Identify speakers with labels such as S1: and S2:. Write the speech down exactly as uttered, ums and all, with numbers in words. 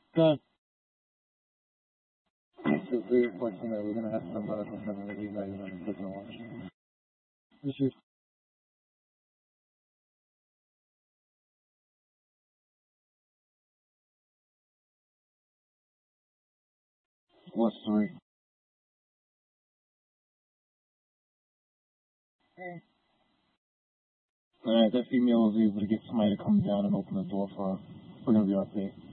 S1: Good. So we're watching that. We're gonna have some uh, some of you guys on the watch. This is what's three. Alright, that female was able to get somebody to come down and open the door for her. We're gonna be okay.